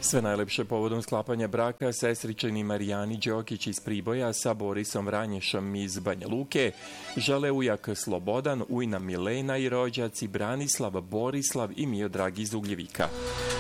Sve najlepše povodom sklapanja braka sestričani Marijani Đokić iz Priboja sa Borisom Ranješom iz Banja Luke žele ujak Slobodan, ujna Milena i rođaci Branislav, Borislav i Miodrag iz Ugljevika.